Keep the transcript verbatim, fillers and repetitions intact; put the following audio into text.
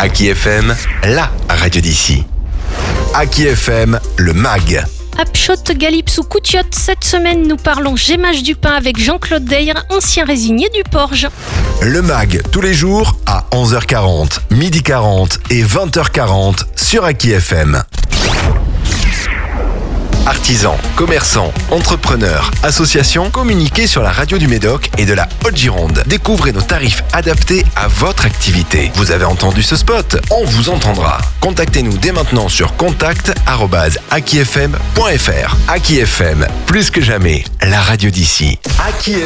Aki F M, la radio d'ici. Aki F M, le mag. Apshot, Galips ou Coutiotte, cette semaine nous parlons gémage du pain avec Jean-Claude Deyre, ancien résigné du Porge. Le mag, tous les jours à onze heures quarante, midi quarante et vingt heures quarante sur Aki F M. Artisans, commerçants, entrepreneurs, associations, communiquez sur la radio du Médoc et de la Haute-Gironde. Découvrez nos tarifs adaptés à votre activité. Vous avez entendu ce spot? On vous entendra. Contactez-nous dès maintenant sur contact arobase aki f m point f r. Aki F M, plus que jamais, la radio d'ici. Aki